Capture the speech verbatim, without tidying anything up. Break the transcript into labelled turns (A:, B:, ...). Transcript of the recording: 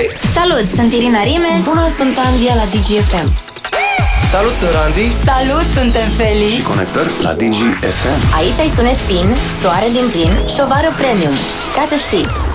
A: Text.
B: Salut, sunt Irina Rimes.
C: Bună, sunt Andia la D G F M.
D: Salut, sunt Randy.
B: Salut, suntem Feli.
E: Și conectări la D G F M.
B: Aici ai sunet fin, soare din plin, șovară premium. Ca să știi.